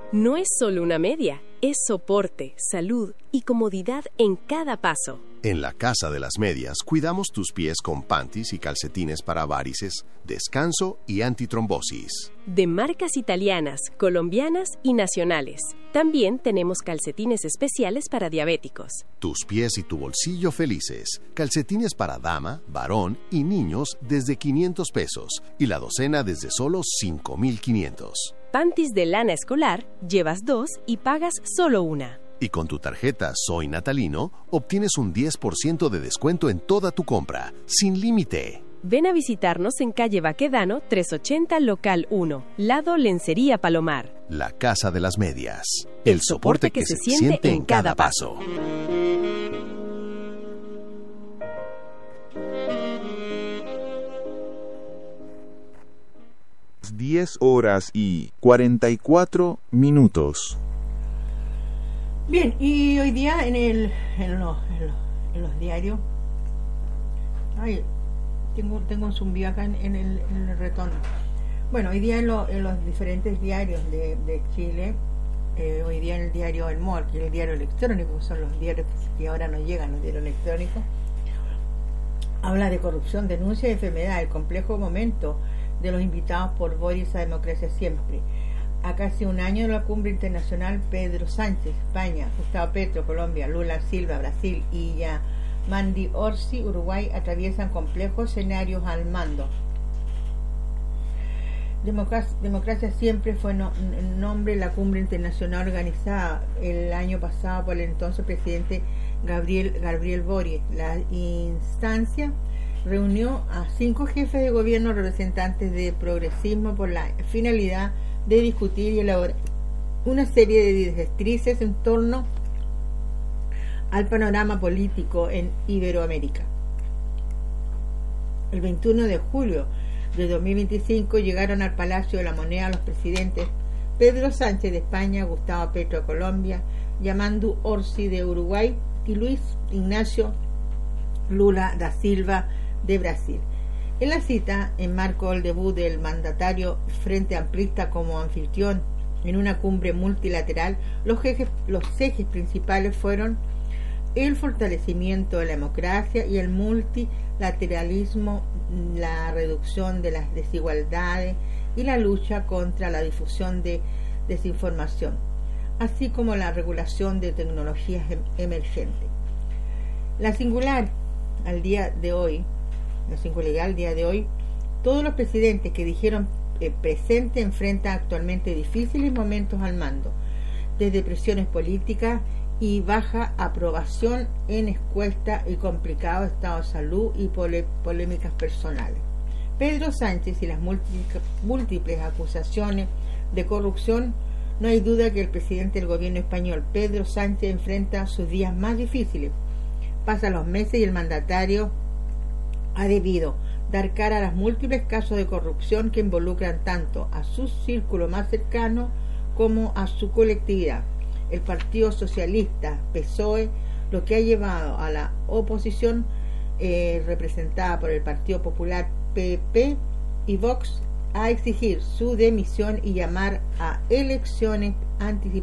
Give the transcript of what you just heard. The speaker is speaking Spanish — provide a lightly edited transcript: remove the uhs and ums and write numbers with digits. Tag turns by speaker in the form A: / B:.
A: No es solo una media, es soporte, salud y comodidad en cada paso.
B: En la Casa de las Medias cuidamos tus pies con panties y calcetines para varices, descanso y antitrombosis.
A: De marcas italianas, colombianas y nacionales. También tenemos calcetines especiales para diabéticos.
B: Tus pies y tu bolsillo felices. Calcetines para dama, varón y niños desde 500 pesos y la docena desde solo 5,500.
A: Panties de lana escolar, llevas 2 y pagas solo una.
B: Y con tu tarjeta Soy Natalino, obtienes un 10% de descuento en toda tu compra, sin límite.
A: Ven a visitarnos en calle Baquedano 380 Local 1, lado Lencería Palomar.
B: La Casa de las Medias. El soporte que se siente en cada paso.
C: Las 10:44.
D: Bien, y hoy día en los diarios, tengo un zumbido acá en el retorno. Bueno, hoy día en los diferentes diarios de Chile, hoy día en el diario El Mol, que es el diario electrónico, que son los diarios que ahora nos llegan, los diarios electrónicos, habla de corrupción, denuncia de enfermedad, el complejo momento de los invitados por Boris a Democracia Siempre. A casi un año de la cumbre internacional, Pedro Sánchez, España, Gustavo Petro, Colombia, Lula Silva, Brasil y Yamandí Orsi, Uruguay, atraviesan complejos escenarios al mando. Democracia Siempre fue el nombre de la cumbre internacional organizada el año pasado por el entonces presidente Gabriel Boric. La instancia reunió a 5 jefes de gobierno representantes de progresismo por la finalidad de discutir y elaborar una serie de directrices en torno al panorama político en Iberoamérica. El 21 de julio de 2025 llegaron al Palacio de la Moneda los presidentes Pedro Sánchez de España, Gustavo Petro de Colombia, Yamandú Orsi de Uruguay y Luis Ignacio Lula da Silva de Brasil. En la cita, enmarcó el debut del mandatario Frente Amplista como anfitrión en una cumbre multilateral. Los ejes principales fueron el fortalecimiento de la democracia y el multilateralismo, la reducción de las desigualdades y la lucha contra la difusión de desinformación, así como la regulación de tecnologías emergentes. La singularidad al día de hoy, todos los presidentes que dijeron presente enfrentan actualmente difíciles momentos al mando, desde presiones políticas y baja aprobación en encuestas y complicado estado de salud y polémicas personales. Pedro Sánchez y las múltiples acusaciones de corrupción. No hay duda que el presidente del gobierno español, Pedro Sánchez, enfrenta sus días más difíciles. Pasan los meses y el mandatario ha debido dar cara a los múltiples casos de corrupción que involucran tanto a su círculo más cercano como a su colectividad. El Partido Socialista, PSOE, lo que ha llevado a la oposición representada por el Partido Popular, PP y Vox, a exigir su demisión y llamar a elecciones anticipadas.